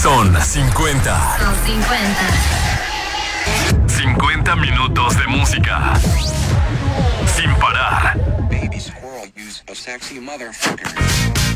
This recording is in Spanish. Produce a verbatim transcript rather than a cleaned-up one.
Son cincuenta. Son cincuenta. cincuenta minutos de música. Sin parar. Baby squirrel use a sexy motherfucker.